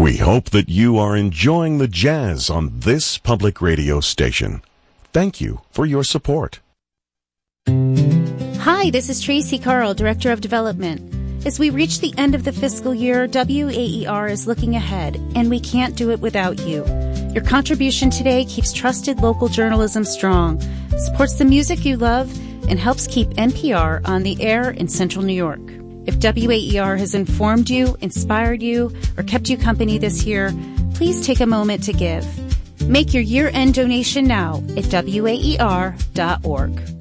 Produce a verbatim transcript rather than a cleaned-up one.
We hope that you are enjoying the jazz on this public radio station. Thank you for your support. Hi, this is Tracy Carl, Director of Development. As we reach the end of the fiscal year, W A E R is looking ahead, and we can't do it without you. Your contribution today keeps trusted local journalism strong, supports the music you love, and helps keep N P R on the air in Central New York. If W A E R has informed you, inspired you, or kept you company this year, please take a moment to give. Make your year-end donation now at W A E R dot org.